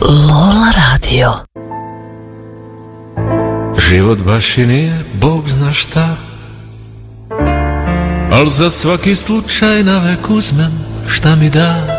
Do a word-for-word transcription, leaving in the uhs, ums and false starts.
Lola Radio. Život baš i nije Bog zna šta, al za svaki slučaj navek uzmem šta mi da.